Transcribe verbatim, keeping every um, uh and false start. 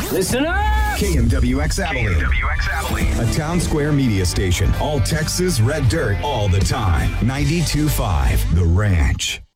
Listen up! K M W X Abilene. K M W X Abilene. A Town Square media station. All Texas red dirt all the time. ninety-two point five The Ranch.